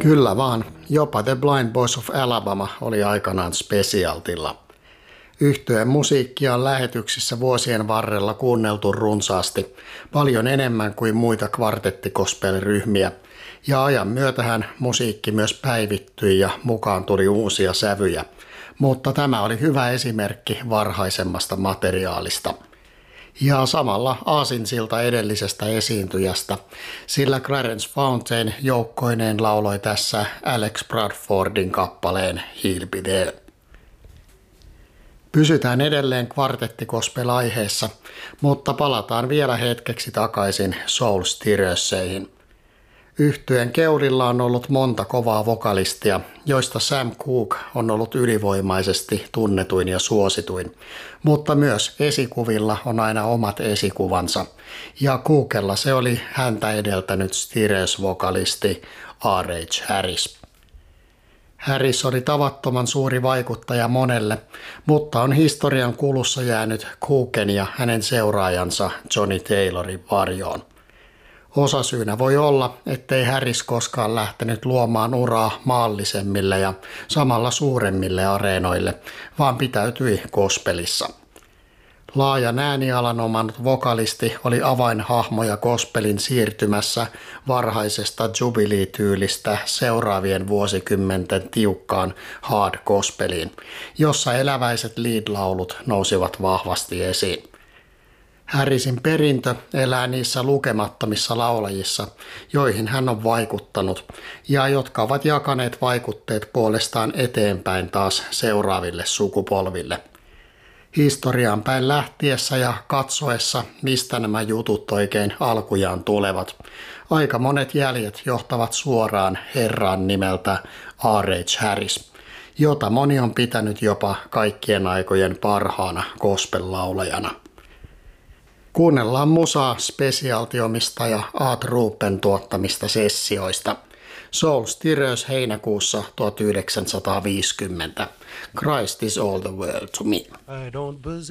Kyllä vaan, jopa The Blind Boys of Alabama oli aikanaan specialtilla. Yhtyeen musiikkia on lähetyksissä vuosien varrella kuunneltu runsaasti, paljon enemmän kuin muita kvartettikospelryhmiä, ja ajan myötähän musiikki myös päivittyi ja mukaan tuli uusia sävyjä, mutta tämä oli hyvä esimerkki varhaisemmasta materiaalista. Ja samalla aasinsilta edellisestä esiintyjästä, sillä Clarence Fountain joukkoineen lauloi tässä Alex Bradfordin kappaleen He'll Be There. Pysytään edelleen kvartettikospel-aiheessa, mutta palataan vielä hetkeksi takaisin Soul Stirrerseihin. Yhtyeen keulilla on ollut monta kovaa vokalistia, joista Sam Cooke on ollut ylivoimaisesti tunnetuin ja suosituin, mutta myös esikuvilla on aina omat esikuvansa, ja Cookella se oli häntä edeltänyt Stirrers-vokalisti R.H. Harris. Harris oli tavattoman suuri vaikuttaja monelle, mutta on historian kulussa jäänyt Cooken ja hänen seuraajansa Johnny Taylorin varjoon. Osasyynä voi olla, ettei Harris koskaan lähtenyt luomaan uraa maallisemmille ja samalla suuremmille areenoille, vaan pitäytyi gospelissa. Laajan äänialan omannut vokalisti oli avainhahmoja gospelin siirtymässä varhaisesta jubilee-tyylistä seuraavien vuosikymmenten tiukkaan hard gospeliin, jossa eläväiset lead-laulut nousivat vahvasti esiin. Harrisin perintö elää niissä lukemattomissa laulajissa, joihin hän on vaikuttanut ja jotka ovat jakaneet vaikutteet puolestaan eteenpäin taas seuraaville sukupolville. Historiaan päin lähtiessä ja katsoessa, mistä nämä jutut oikein alkujaan tulevat, aika monet jäljet johtavat suoraan herraan nimeltä R.H. Harris, jota moni on pitänyt jopa kaikkien aikojen parhaana gospel-laulajana. Kuunnellaan musaa Specialty-omista ja Art Rupen tuottamista sessioista. Soul Stirrers heinäkuussa 1950. Christ is all the world to me. I don't possess